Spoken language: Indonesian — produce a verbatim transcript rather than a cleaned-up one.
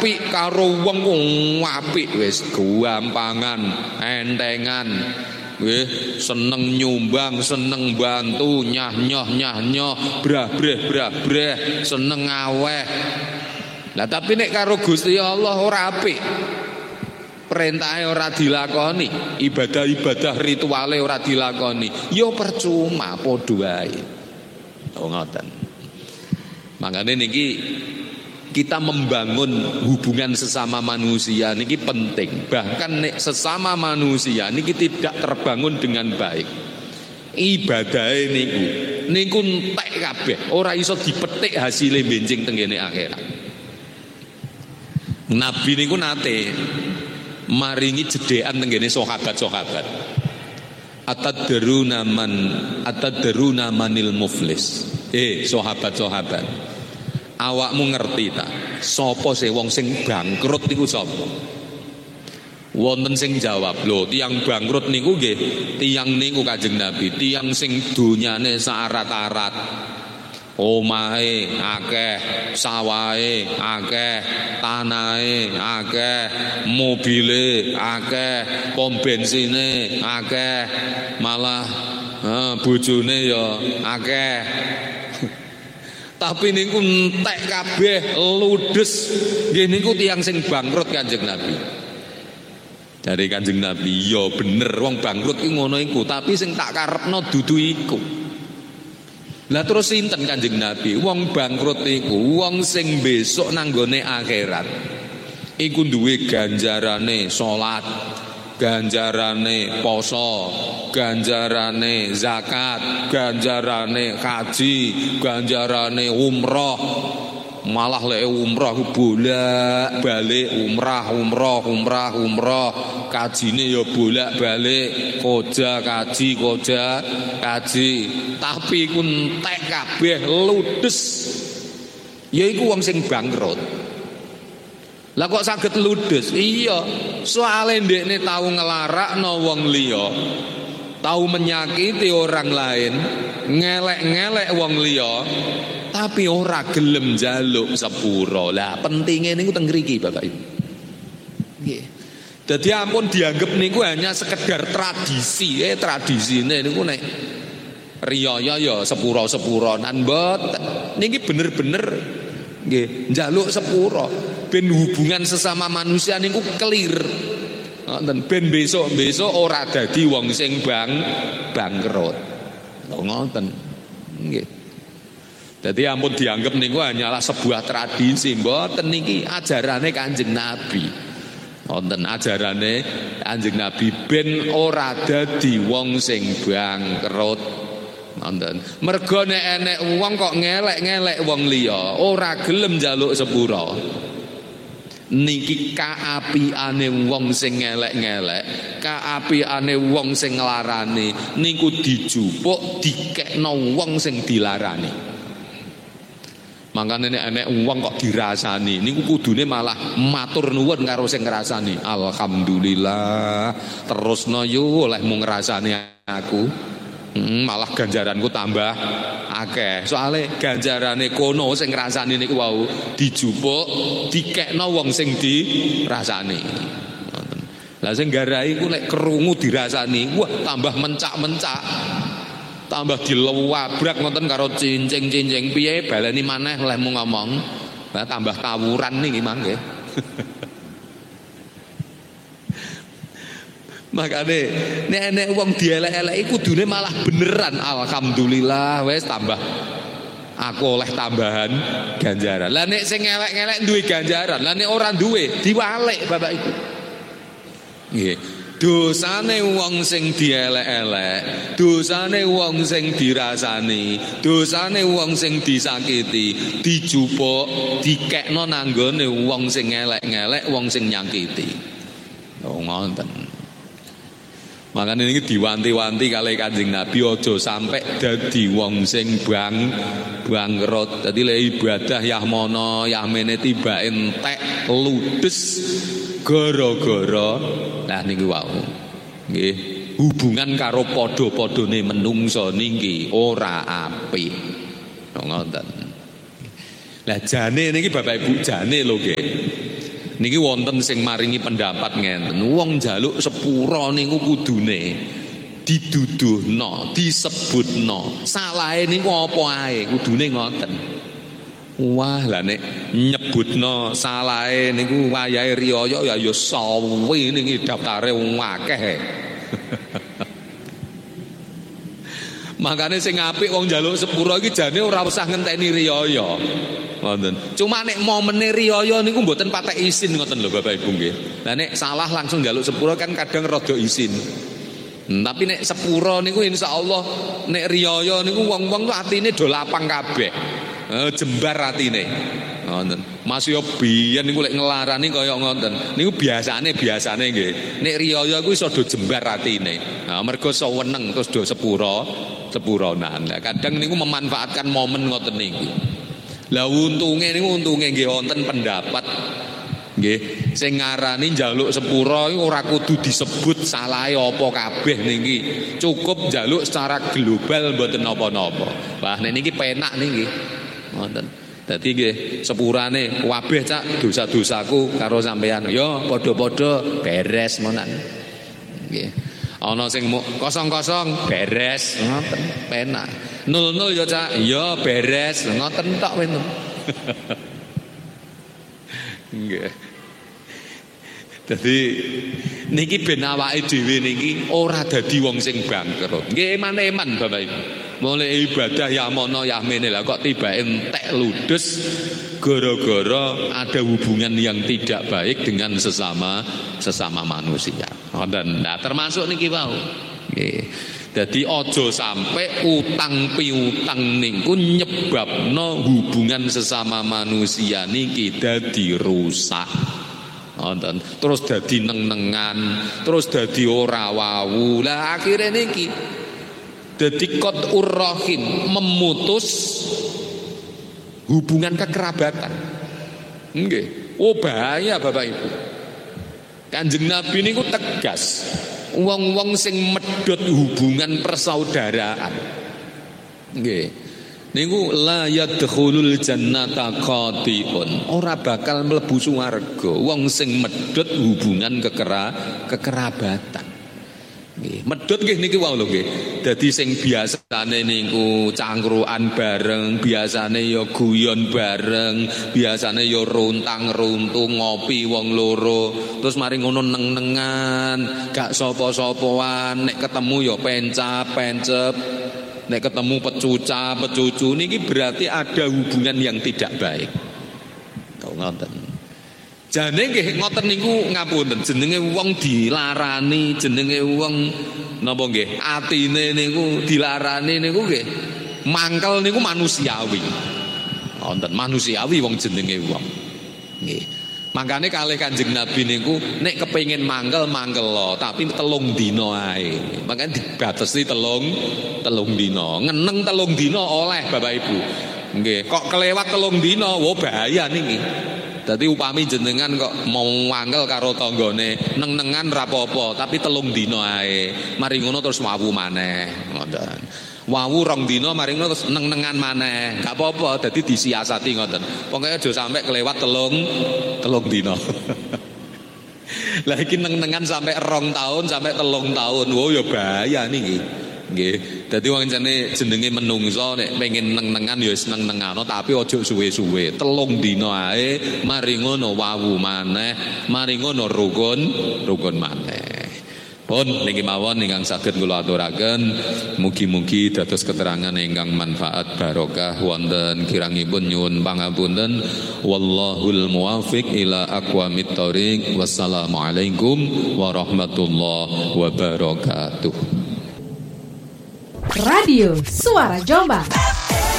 apik karo wong apik wis gampangan, entengan. Nggih, seneng nyumbang, seneng bantu, nyah-nyoh nyah-nyoh, brah-breh brah-breh, seneng aweh. Lah tapi nek karo Gusti Allah ora apik. Perintahe ora dilakoni, ibadah-ibadah rituale ora dilakoni, ya percuma padha wae. Oh ngoten. Makane niki kita membangun hubungan sesama manusia niki penting. Bahkan nek sesama manusia niki tidak terbangun dengan baik. Ibadahe niku niku entek kabeh, ora iso dipetik hasile benjing tenggene akhirat. Nabi niku nate maringi jedhekan tenggene sahabat-sahabat. Atadruna man atadruna manil muflis. Eh sahabat-sahabat, awakmu ngerti ta sapa sih wong sing bangkrut niku sapa? Wonten sing jawab, lho tiyang bangkrut niku nggih tiyang niku Kanjeng Nabi, tiyang sing donyane saarat-arat. Omahe akeh, sawahe akeh, tanahe akeh, mobile akeh, pom bensine akeh, malah eh, bojone ya akeh. Tapi niku entek kabeh ludes. Nggih niku tiyang sing bangkrut Kanjeng Nabi. Dari Kanjeng Nabi, ya bener wong bangkrut ki ngono iku, tapi sing tak karepno dudu iku. Lah terus sinten Kanjeng Nabi? Wong bangkrut iku wong sing besok nang gone akhirat iku duwe ganjarane salat, ganjarane poso, ganjarane zakat, ganjarane haji, ganjarane umroh. Malah lek umroh bolak-balik umrah, umroh, umrah, umroh. Kajine ya bolak-balik, koja kaji, koja kaji. Tapi ku entek kabeh ludes. Ya iku wong sing bangkrut. Lah kok saged ludes? Iya, soale ndekne tau ngelarakno wong liya, tau menyakiti orang lain, ngelek-ngelek wong liya, tapi ora gelem njaluk sepuro. Lah pentinge niku teng mriki Bapak Ibu. Nggih. Dadi ampun dianggap niku hanya sekedar tradisi, eh tradisine niku nek riyaya ya sepuro-sepuronan mboten. Niki bener-bener nggih njaluk sepuro. Ben hubungan sesama manusia niku clear. Ngoten ben besok-besok ora dadi wong sing bang bangkrut. Lho ngoten. Nggih. Dadi ampun dianggap niku hanyalah sebuah tradisi, mboten niki ajarane Kanjeng Nabi. Wonten ajarane Kanjeng Nabi ben ora dadi wong sing bangkrut. Wonten. Mergo nek enek wong kok ngelek-ngelek wong liya, ora gelem njaluk sepura. Niki kaapiane wong sing ngelek-ngelek, kaapiane wong sing nglarani niku dijupuk dikekno wong sing dilarani. Makane nek enek wong kok dirasani niku kudune malah matur nuwun karo sing ngrasani. Alhamdulillah, terusno yo oleh mung ngrasani aku. Hmm, malah ganjaranku tambah akeh. Soale ganjarane kono sing ngrasani niku wau dijupuk dikekno wong sing dirasani. Lah sing garai ku nek krungu dirasani, wah tambah mencak-mencak. Tambah dilewabrak ngoten karo cincing-cincing piye baleni maneh oleh mung ngomong. Lah tambah tawuran niki mangke. Makane nek enek wong dielek-eleki kudune malah beneran alhamdulillah wis tambah aku oleh tambahan ganjaran. Lah nek sing elek-elek duwe ganjaran, lah nek ora duwe diwalik Bapak Ibu. Nggih. Dosane wong sing dielek-elek, dosane wong sing dirasani, dosane wong sing disakiti, dijupuk, dikekno nanggone wong sing elek-elek, wong sing nyakiti. Oh ngoten. Makanya ini diwanti-wanti kali Kanjeng Nabi ojo sampai dadi wong sing bang bangkrut. Dadi le ibadah yah mono yah mene tiba entek ludes gara-gara nah niki wau. Nggih, hubungan karo padha-padhane menungso niki ora apik. Ngoten. Lah jane niki Bapak Ibu jane lho nggih. Niki wonten sing maringi pendapat ngenten. Wong njaluk sepura niku kudune diduduhno, disebutno. Salahe niku apa ae, kudune ngoten. Wah, lah nek nyebutno salahe niku wayahe riyaya ya ya sawi niki daftare akeh. Makane sing apik wong njaluk sepura iki jane ora usah ngenteni riyaya. Ngoten. Cuma nek momene riyaya niku mboten patek isin ngoten lho Bapak Ibu nggih. Lah nek salah langsung njaluk sepura kan kadang rada isin. Hmm, tapi nek sepura niku insyaallah nek riyaya niku wong-wong tuh atine do lapang kabeh. Eh, jembar atine. Ngoten. Mas yo biyen niku lek ngelarani kaya ngoten. Niku biasane biasane nggih. Nek riyaya kuwi iso do jembar atine. Nah, mergo seweneng terus do sepura, sepuronan. Nah, kadang niku memanfaatkan momen ngoten niku. Lah untunge niku untunge nggih wonten pendapat nggih sing ngarani njaluk sepura iku ora kudu disebut salahe apa kabeh niki. Cukup njaluk secara global mboten napa-napa. Wah nek niki penak niki. Ngoten. Dadi nggih sepurane kabeh cak dosa-dosaku karo sampean. Ya padha-padha beres menan. Nggih. Ana sing kosong-kosong beres ngoten penak. Nol-nol ya cak, ya beres ngoten tok wenten. Nggih. Dadi niki ben awake dhewe niki ora dadi wong sing bangkrut. Nggih eman-eman Bapak Ibu. Mulai ibadah ya mono ya mene lah kok tiba entek ludes gara-gara ada hubungan yang tidak baik dengan sesama sesama manusia. Ngoten. Nah termasuk niki wau. Nggih. Jadi ojo sampai utang piutang niku nyebabno hubungan sesama manusia niki dadi rusak. Ngoten. Terus dadi neng-nengan, terus dadi ora wawu. Lah akhire niki dadi qat'ur rahim, memutus hubungan kekerabatan. Nggih. Oh bahaya Bapak Ibu. Kanjeng Nabi niku tegas. Wong-wong sing medhot hubungan persaudaraan. Nggih. Niku la yadkhulul jannata qati'un. Ora bakal mlebu swarga wong sing medhot hubungan kekera kekerabatan. Nggih, medhot nggih niki wau lho nggih. Dadi sing biasane niku cangkruan bareng, biasane ya guyon bareng, biasane ya runtang-runtung ngopi wong loro, terus mari ngono neng-nengan, gak sapa-sapaan, nek ketemu ya pencap-pencep, nek ketemu pecuca, pecucu niki berarti ada hubungan yang tidak baik. Kau ngoten. Jane nggih ngoten niku ngapunten, jenenge wong dilarani, jenenge wong napa nggih, atine niku dilarani niku nggih mangkel niku manusiawi. Wonten manusiawi wong jenenge wong. Nggih. Mangkane kalih Kanjeng Nabi niku nek kepengin mangkel mangkel lo, tapi telung dina ae. Makane dibatesi telung telung dina. Ngeneng telung dina oleh Bapak Ibu. Nggih, kok kelewat telung dina, wo bahaya niki. Dadi upami jenengan kok mau mangkel karo tanggane, neng-nengan ra apa-apa, tapi telung dina ae. Mari ngono terus wawu maneh, ngoten. Wawu rong dina mari ngono terus neng-nengan maneh. Gak apa-apa, dadi disiasati ngoten. Pokoke aja sampe kelewat telung telung dina. Lah iki neng-nengan sampe rong taun, sampe telung taun. Wo ya bahaya niki. Nggih, dadi wong jane jenenge menungso nek pengen neng-nengan ya wis neng-nengano tapi aja suwe-suwe. Telung dina ae mari ngono wawu maneh, mari ngono rukun, rukun maneh. Pun niki mawon ingkang saged kula aturaken, mugi-mugi dados keterangan ingkang manfaat barokah wonten kirangipun nyuwun pangapunten. Wallahul muwaffiq ila aqwamit thoriq. Wassalamualaikum warahmatullahi wabarakatuh. Radio Suara Jombang.